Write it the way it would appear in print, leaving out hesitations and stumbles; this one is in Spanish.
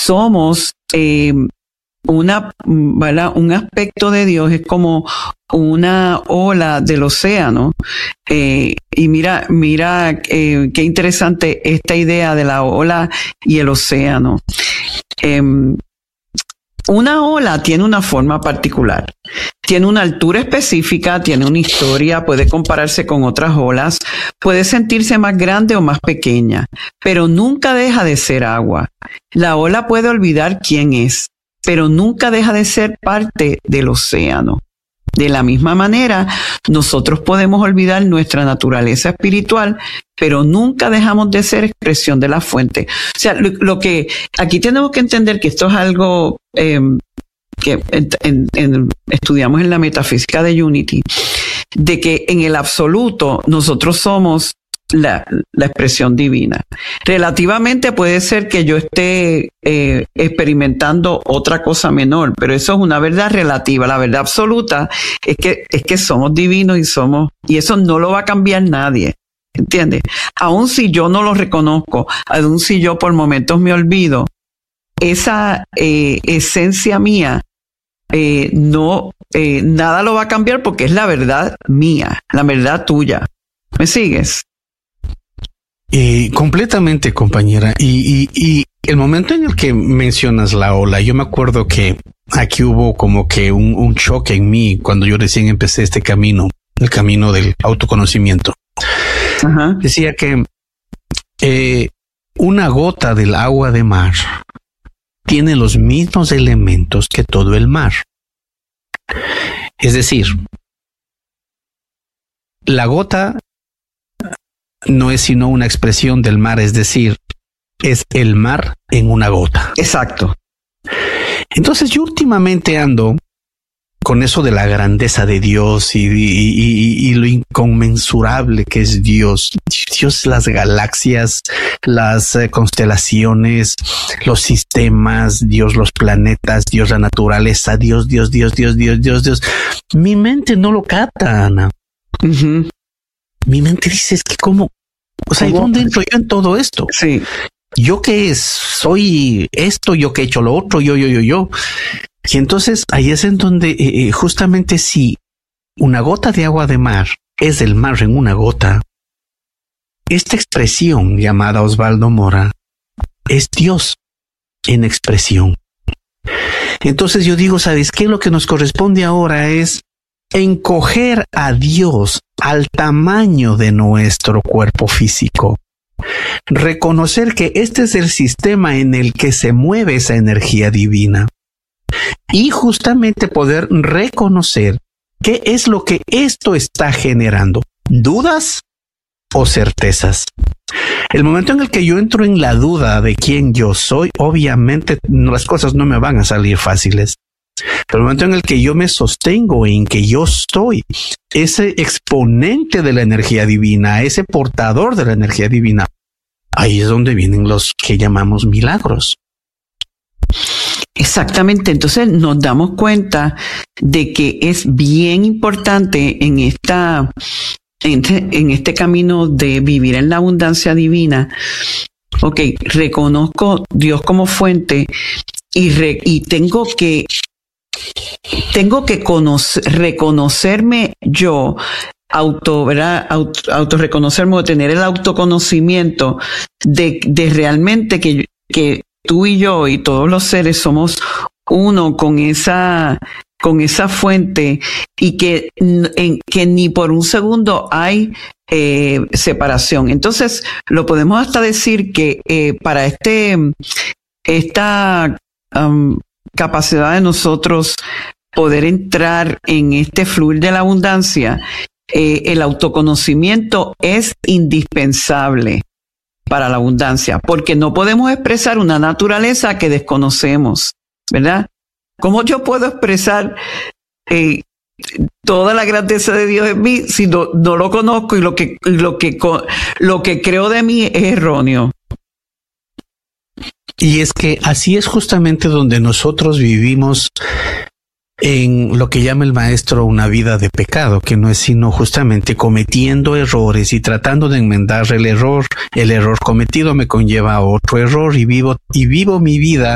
somos ¿verdad? Un aspecto de Dios es como una ola del océano. Y mira, qué interesante esta idea de la ola y el océano. Una ola tiene una forma particular, tiene una altura específica, tiene una historia, puede compararse con otras olas, puede sentirse más grande o más pequeña, pero nunca deja de ser agua. La ola puede olvidar quién es, pero nunca deja de ser parte del océano. De la misma manera, nosotros podemos olvidar nuestra naturaleza espiritual, pero nunca dejamos de ser expresión de la fuente. O sea, lo que aquí tenemos que entender que esto es algo que estudiamos en la metafísica de Unity, de que en el absoluto nosotros somos la expresión divina. Relativamente puede ser que yo esté experimentando otra cosa menor, pero eso es una verdad relativa. La verdad absoluta es que somos divinos y eso no lo va a cambiar nadie. ¿Entiendes? Aun si yo no lo reconozco, aun si yo por momentos me olvido, esa esencia mía nada lo va a cambiar porque es la verdad mía, la verdad tuya. ¿Me sigues? Completamente, compañera. Y el momento en el que mencionas la ola, yo me acuerdo que aquí hubo como que un choque en mí cuando yo recién empecé este camino, el camino del autoconocimiento. Ajá. Decía que una gota del agua de mar tiene los mismos elementos que todo el mar. Es decir, la gota no es sino una expresión del mar, es decir, es el mar en una gota. Exacto. Entonces yo últimamente ando con eso de la grandeza de Dios y lo inconmensurable que es Dios. Dios, las galaxias, las constelaciones, los sistemas, Dios, los planetas, Dios, la naturaleza, Dios. Mi mente no lo capta, Ana. Uh-huh. Mi mente dice, es que cómo, o sea, ¿y dónde entro yo en todo esto? Sí. Yo que soy esto, yo que he hecho lo otro, yo. Y entonces ahí es en donde justamente si una gota de agua de mar es el mar en una gota, esta expresión llamada Osvaldo Mora es Dios en expresión. Entonces yo digo, ¿sabes qué? Lo que nos corresponde ahora es encoger a Dios al tamaño de nuestro cuerpo físico. Reconocer que este es el sistema en el que se mueve esa energía divina. Y justamente poder reconocer qué es lo que esto está generando. ¿Dudas o certezas? El momento en el que yo entro en la duda de quién yo soy, obviamente las cosas no me van a salir fáciles. Pero el momento en el que yo me sostengo en que yo soy ese exponente de la energía divina, ese portador de la energía divina, ahí es donde vienen los que llamamos milagros. Exactamente. Entonces nos damos cuenta de que es bien importante en este camino de vivir en la abundancia divina. Ok, reconozco Dios como fuente y tengo que reconocerme yo, autorreconocerme o tener el autoconocimiento de realmente que tú y yo y todos los seres somos uno con esa fuente y que ni por un segundo hay separación. Entonces, lo podemos hasta decir que para esta capacidad de nosotros poder entrar en este fluir de la abundancia, el autoconocimiento es indispensable para la abundancia, porque no podemos expresar una naturaleza que desconocemos, ¿verdad? ¿Cómo yo puedo expresar toda la grandeza de Dios en mí si no lo conozco y lo que creo de mí es erróneo? Y es que así es justamente donde nosotros vivimos en lo que llama el maestro una vida de pecado, que no es sino justamente cometiendo errores y tratando de enmendar el error. El error cometido me conlleva a otro error y vivo mi vida